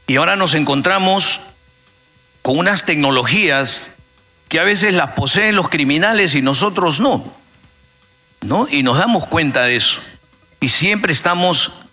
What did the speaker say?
Y ahora nos encontramos con unas tecnologías que a veces las poseen los criminales y nosotros no, ¿no? Y nos damos cuenta de eso. Y siempre estamos